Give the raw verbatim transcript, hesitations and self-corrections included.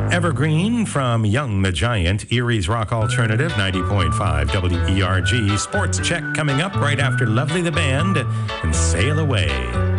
Evergreen from Young the Giant, Erie's Rock Alternative, ninety point five W E R G. Sports Check coming up right after Lovely the Band and Sail Away.